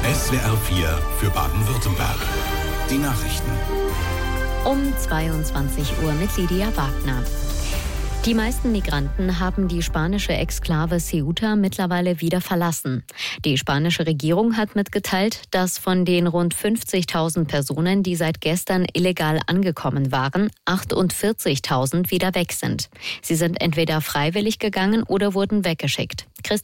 SWR 4 für Baden-Württemberg. Die Nachrichten. Um 22 Uhr mit Lydia Wagner. Die meisten Migranten haben die spanische Exklave Ceuta mittlerweile wieder verlassen. Die spanische Regierung hat mitgeteilt, dass von den rund 50.000 Personen, die seit gestern illegal angekommen waren, 48.000 wieder weg sind. Sie sind entweder freiwillig gegangen oder wurden weggeschickt.